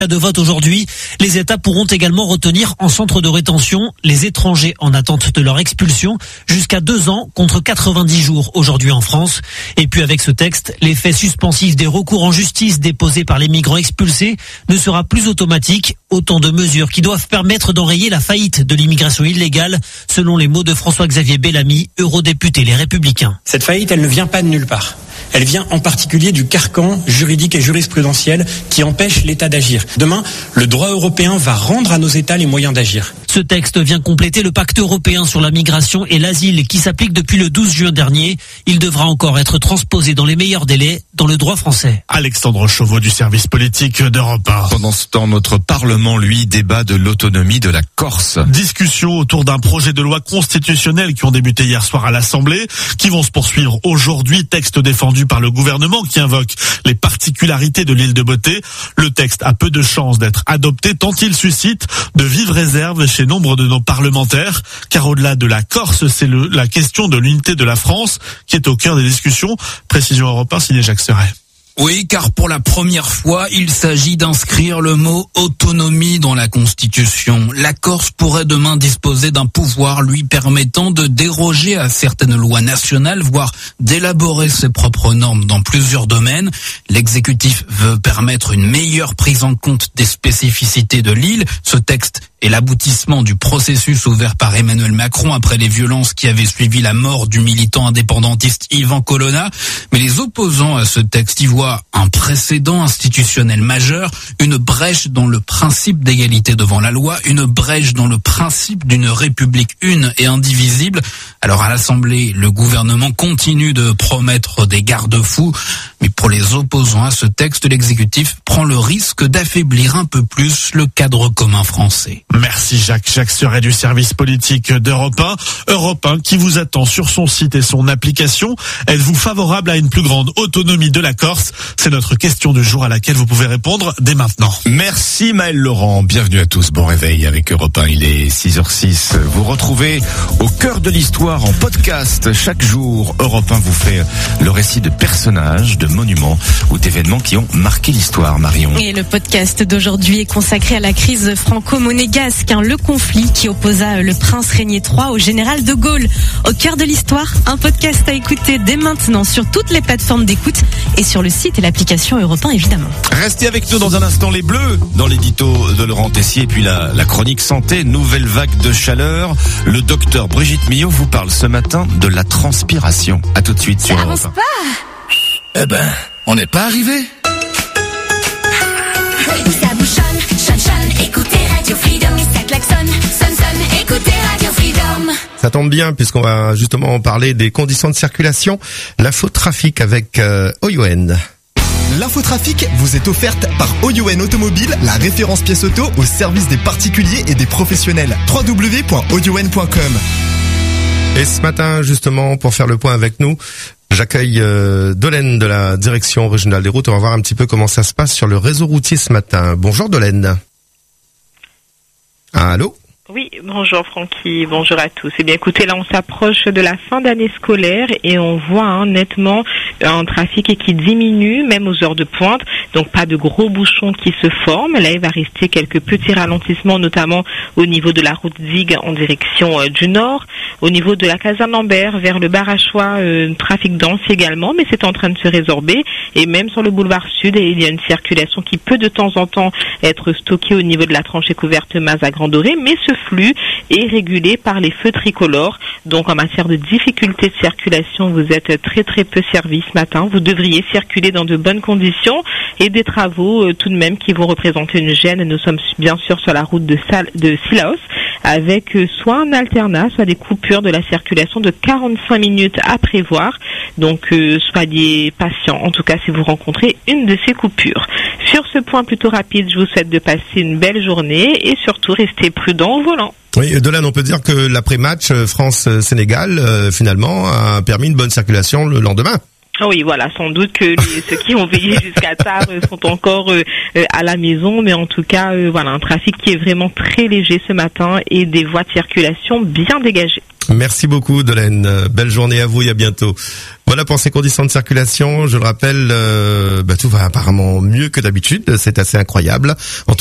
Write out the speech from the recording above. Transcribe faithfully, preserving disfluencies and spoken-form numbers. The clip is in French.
de vote aujourd'hui. Les États pourront également retenir en centre de rétention les étrangers en attente de leur expulsion jusqu'à deux ans contre quatre-vingt-dix jours aujourd'hui en France. Et puis avec ce texte, l'effet suspensif des recours en justice déposés par les migrants expulsés ne sera plus automatique. Autant de mesures qui doivent permettre d'enrayer la faillite de l'immigration illégale, selon les mots de François-Xavier Bellamy, eurodéputé Les Républicains. Cette faillite, elle ne vient pas de nulle part. Elle vient en particulier du carcan juridique et jurisprudentiel qui empêche l'État d'agir. Demain, le droit européen va rendre à nos États les moyens d'agir. Ce texte vient compléter le pacte européen sur la migration et l'asile qui s'applique depuis le douze juin dernier. Il devra encore être transposé dans les meilleurs délais dans le droit français. Alexandre Chauveau du service politique d'Europe un. Pendant ce temps, notre Parlement, lui, débat de l'autonomie de la Corse. Discussion autour d'un projet de loi constitutionnel qui ont débuté hier soir à l'Assemblée, qui vont se poursuivre aujourd'hui. Texte défendu par le gouvernement qui invoque les particularités de l'île de Beauté. Le texte a peu de chances d'être adopté tant il suscite de vives réserves chez nombre de nos parlementaires. Car au-delà de la Corse, c'est le, la question de l'unité de la France qui est au cœur des discussions. Précision Europe un, signé Jacques Serret. Oui, car pour la première fois, il s'agit d'inscrire le mot autonomie dans la Constitution. La Corse pourrait demain disposer d'un pouvoir lui permettant de déroger à certaines lois nationales, voire d'élaborer ses propres normes dans plusieurs domaines. L'exécutif veut permettre une meilleure prise en compte des spécificités de l'île. Ce texte est l'aboutissement du processus ouvert par Emmanuel Macron après les violences qui avaient suivi la mort du militant indépendantiste Yvan Colonna. Mais les opposants à ce texte y voient un précédent institutionnel majeur, une brèche dans le principe d'égalité devant la loi, une brèche dans le principe d'une république une et indivisible. Alors à l'Assemblée, le gouvernement continue de promettre des garde-fous, mais pour les opposants à ce texte, l'exécutif prend le risque d'affaiblir un peu plus le cadre commun français. Merci Jacques. Jacques Serret du service politique d'Europe un. Europe un qui vous attend sur son site et son application. Êtes-vous favorable à une plus grande autonomie de la Corse? C'est notre question du jour à laquelle vous pouvez répondre dès maintenant. Merci Maël Laurent. Bienvenue à tous. Bon réveil avec Europe un. Il est six heures six. Vous retrouvez Au cœur de l'histoire en podcast chaque jour. Europe un vous fait le récit de personnages, de monuments ou d'événements qui ont marqué l'histoire. Marion. Et le podcast d'aujourd'hui est consacré à la crise franco-monégasque, hein, le conflit qui opposa le prince Régnier trois au général de Gaulle. Au cœur de l'histoire, un podcast à écouter dès maintenant sur toutes les plateformes d'écoute et sur le site et l'application Europe un évidemment. Restez avec nous dans un instant, les Bleus dans l'édito de Laurent Tessier et puis la, la chronique santé, nouvelle vague de chaleur. Le docteur Brigitte Millot vous parle ce matin de la transpiration. À tout de suite sur Europe un. Eh ben, on n'est pas arrivé. Ça bouchonne, chonne, chonne, écoutez Radio Freedom et ça klaxonne, sonne, sonne, écoutez Radio Freedom. Ça tombe bien puisqu'on va justement parler des conditions de circulation, l'infotrafic avec euh, O U N. L'infotrafic vous est offerte par O U N Automobile, la référence pièce auto au service des particuliers et des professionnels. w w w point o u n point com. Et ce matin, justement, pour faire le point avec nous, j'accueille euh, Dolène de la Direction Régionale des Routes. On va voir un petit peu comment ça se passe sur le réseau routier ce matin. Bonjour Dolène. Allô ? Oui, bonjour Francky, bonjour à tous. Eh bien écoutez, là on s'approche de la fin d'année scolaire et on voit hein, nettement un trafic qui diminue, même aux heures de pointe. Donc pas de gros bouchons qui se forment. Là il va rester quelques petits ralentissements, notamment au niveau de la route Zig en direction euh, du nord. Au niveau de la caserne Lambert vers le Barachois, euh, trafic dense également, mais c'est en train de se résorber. Et même sur le boulevard Sud, il y a une circulation qui peut de temps en temps être stockée au niveau de la tranchée couverte Mazas Grand Doré, mais ce flux est régulé par les feux tricolores. Donc en matière de difficulté de circulation, vous êtes très très peu servi ce matin. Vous devriez circuler dans de bonnes conditions et des travaux euh, tout de même qui vont représenter une gêne. Nous sommes bien sûr sur la route de, Sal- de Sillaos avec euh, soit un alternat, soit des coupures de la circulation de quarante-cinq minutes à prévoir. Donc euh, soyez patients, en tout cas si vous rencontrez une de ces coupures. Sur ce point plutôt rapide, je vous souhaite de passer une belle journée et surtout restez prudents au volant. Oui, Dolène, on peut dire que l'après-match France-Sénégal, euh, finalement, a permis une bonne circulation le lendemain. Oui, voilà, sans doute que les, ceux qui ont veillé jusqu'à tard euh, sont encore euh, euh, à la maison, mais en tout cas, euh, voilà, un trafic qui est vraiment très léger ce matin et des voies de circulation bien dégagées. Merci beaucoup, Dolène. Belle journée à vous et à bientôt. Voilà pour ces conditions de circulation. Je le rappelle, euh, bah, tout va apparemment mieux que d'habitude. C'est assez incroyable.